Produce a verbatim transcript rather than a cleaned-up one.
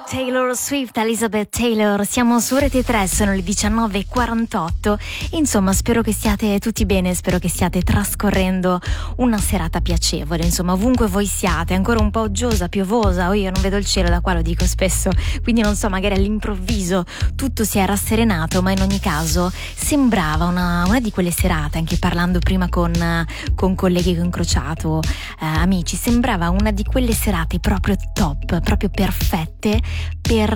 Taylor Swift, Elizabeth Taylor, siamo su Rete tre, sono le diciannove e quarantotto. Insomma, spero che stiate tutti bene, spero che stiate trascorrendo una serata piacevole, insomma, ovunque voi siate, ancora un po' uggiosa, piovosa, o io non vedo il cielo, da qua lo dico spesso, quindi non so, magari all'improvviso tutto si è rasserenato, ma in ogni caso sembrava una, una di quelle serate, anche parlando prima con, con colleghi che ho incrociato, eh, amici, sembrava una di quelle serate proprio top, proprio perfette per